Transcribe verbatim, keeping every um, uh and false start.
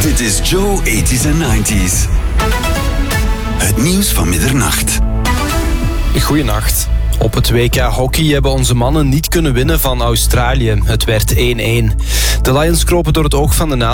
Dit is Joe eighties en nineties. Het nieuws van middernacht. Goeienacht. Op het W K hockey hebben onze mannen niet kunnen winnen van Australië. Het werd één-één. De Lions kropen door het oog van de naald.